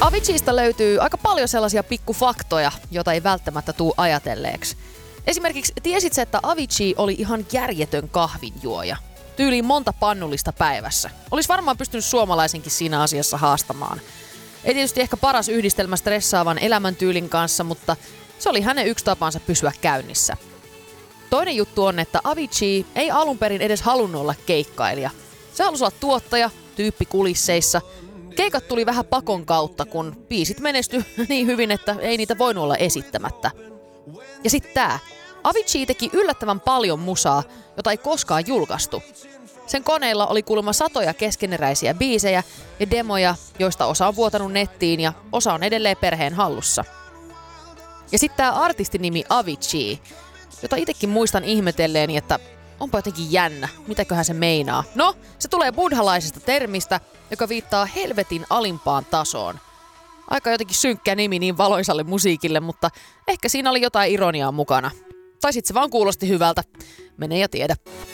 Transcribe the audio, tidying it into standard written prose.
Aviciista löytyy aika paljon sellaisia pikkufaktoja, joita ei välttämättä tuu ajatelleeksi. Esimerkiksi tiesit sä, että Avicii oli ihan järjetön kahvinjuoja. Tyyliin monta pannullista päivässä. Olisi varmaan pystynyt suomalaisenkin siinä asiassa haastamaan. Ei tietysti ehkä paras yhdistelmä stressaavan elämäntyylin kanssa, mutta se oli hänen yksi tapansa pysyä käynnissä. Toinen juttu on, että Avicii ei alun perin edes halunnut olla keikkailija. Se halusi olla tuottaja, tyyppi kulisseissa. Keikat tuli vähän pakon kautta, kun biisit menestyi niin hyvin, että ei niitä voinut olla esittämättä. Ja sitten tää. Avicii teki yllättävän paljon musaa, jota ei koskaan julkaistu. Sen koneilla oli kuulemma satoja keskeneräisiä biisejä ja demoja, joista osa on vuotanut nettiin ja osa on edelleen perheen hallussa. Ja sitten tää artistinimi Avicii, jota itsekin muistan ihmetelleeni, että onpa jotenkin jännä, mitäköhän se meinaa. No, se tulee buddhalaisesta termistä, joka viittaa helvetin alimpaan tasoon. Aika jotenkin synkkä nimi niin valoisalle musiikille, mutta ehkä siinä oli jotain ironiaa mukana. Tai sit se vaan kuulosti hyvältä. Mene ja tiedä.